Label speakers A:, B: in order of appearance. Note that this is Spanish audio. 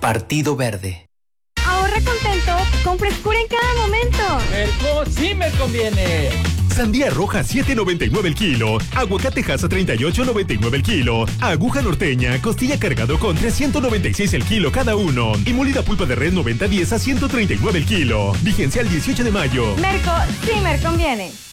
A: Partido Verde.
B: Ahorra contento con frescura en cada momento.
C: Merco sí me conviene.
D: Sandía roja 7.99 el kilo. Aguacate Hass a 38.99 el kilo. Aguja norteña, costilla cargado con 396 el kilo cada uno. Y molida pulpa de res 90-10 a 139 el kilo. Vigencia el 18 de mayo.
B: Merco sí me conviene.